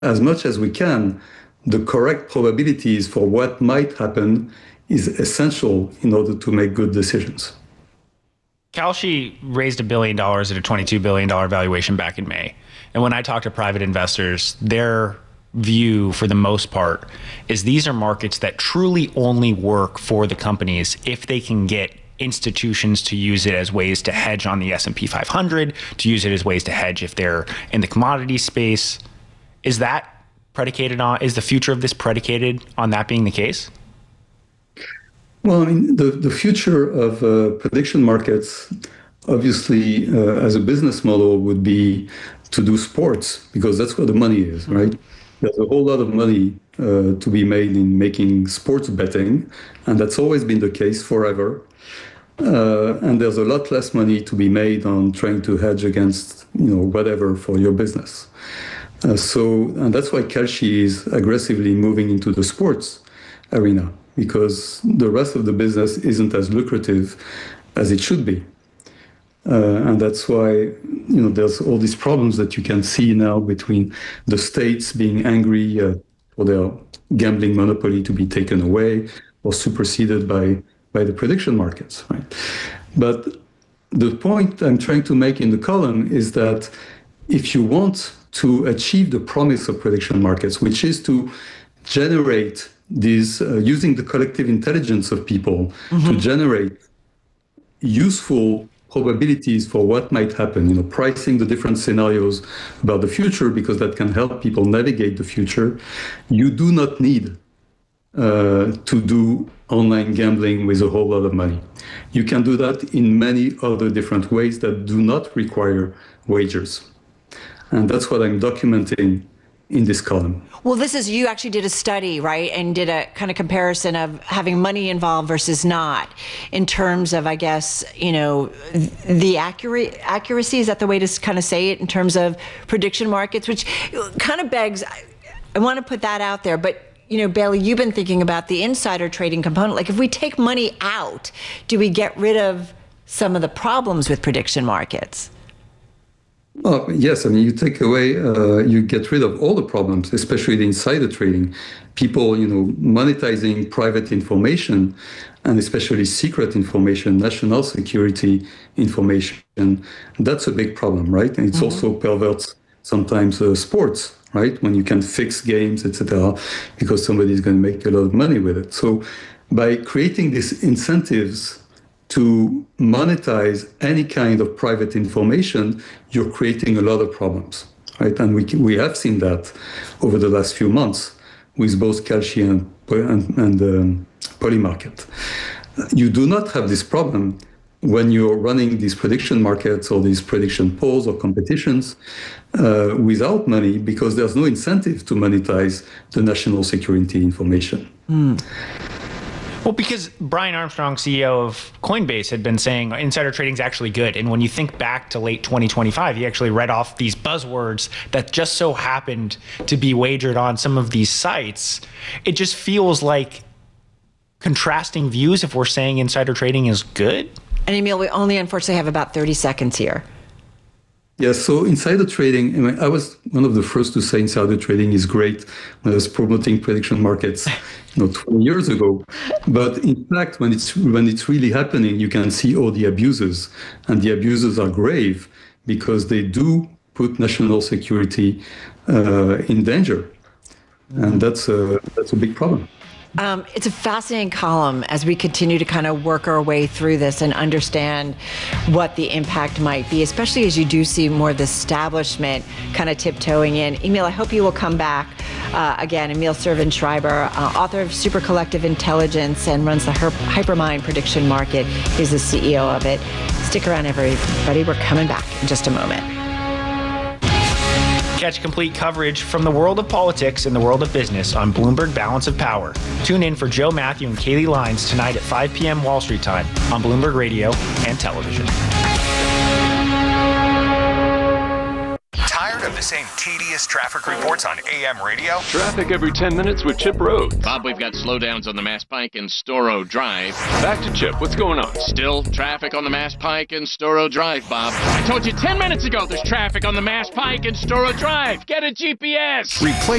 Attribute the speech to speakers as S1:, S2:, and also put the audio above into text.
S1: as much as we can, the correct probabilities for what might happen is essential in order to make good decisions.
S2: Kalshi raised $1 billion at a $22 billion valuation back in May. And when I talk to private investors, their view for the most part is these are markets that truly only work for the companies if they can get institutions to use it as ways to hedge on the S&P 500, to use it as ways to hedge if they're in the commodity space. Is that predicated on, is the future of this predicated on that being the case?
S1: Well, I mean, the future of prediction markets, obviously, as a business model would be to do sports, because that's where the money is, right? There's a whole lot of money to be made in making sports betting, and that's always been the case forever. And there's a lot less money to be made on trying to hedge against, whatever for your business. And that's why Kalshi is aggressively moving into the sports arena, because the rest of the business isn't as lucrative as it should be. And that's why, there's all these problems that you can see now between the states being angry for their gambling monopoly to be taken away or superseded by the prediction markets, right? But the point I'm trying to make in the column is that if you want to achieve the promise of prediction markets, which is to generate these, using the collective intelligence of people to generate useful probabilities for what might happen, pricing the different scenarios about the future, because that can help people navigate the future. You do not need to do online gambling with a whole lot of money. You can do that in many other different ways that do not require wagers. And that's what I'm documenting in this column.
S3: Well, you actually did a study, right? And did a kind of comparison of having money involved versus not in terms of, I guess, the accuracy, is that the way to kind of say it, in terms of prediction markets, which kind of begs, I want to put that out there, but Bailey, you've been thinking about the insider trading component. Like, if we take money out, do we get rid of some of the problems with prediction markets?
S1: Oh, yes. I mean, you take away, you get rid of all the problems, especially the insider trading. People, monetizing private information, and especially secret information, national security information. That's a big problem, right? And it's also perverts sometimes sports, right? When you can fix games, etc., because somebody is going to make a lot of money with it. So by creating these incentives to monetize any kind of private information, you're creating a lot of problems, right? And we have seen that over the last few months with both Kalshi and Polymarket. You do not have this problem when you're running these prediction markets or these prediction polls or competitions without money, because there's no incentive to monetize the national security information.
S2: Well, because Brian Armstrong, CEO of Coinbase, had been saying insider trading is actually good. And when you think back to late 2025, he actually read off these buzzwords that just so happened to be wagered on some of these sites. It just feels like contrasting views if we're saying insider trading is good.
S3: And Emil, we only unfortunately have about 30 seconds here.
S1: Yeah, so insider trading, I was one of the first to say insider trading is great when I was promoting prediction markets 20 years ago. But in fact, when it's really happening, you can see all the abuses. And the abuses are grave because they do put national security in danger. And that's a big problem.
S3: It's a fascinating column as we continue to kind of work our way through this and understand what the impact might be, especially as you do see more of the establishment kind of tiptoeing in. Emil, I hope you will come back again. Emil Servan-Schreiber, author of Super Collective Intelligence and runs the Hypermind prediction market. He's the CEO of it. Stick around, everybody. We're coming back in just a moment.
S2: Catch complete coverage from the world of politics and the world of business on Bloomberg Balance of Power. Tune in for Joe Matthew and Kaylee Lines tonight at 5 p.m. Wall Street time on Bloomberg Radio and television.
S4: Tired of the same tedious traffic reports on AM radio?
S5: Traffic every 10 minutes with Chip Rhodes.
S6: Bob, we've got slowdowns on the Mass Pike and Storrow Drive.
S5: Back to Chip. What's going on?
S6: Still traffic on the Mass Pike and Storrow Drive, Bob. I told you 10 minutes ago there's traffic on the Mass Pike and Storrow Drive. Get a GPS.
S4: Replace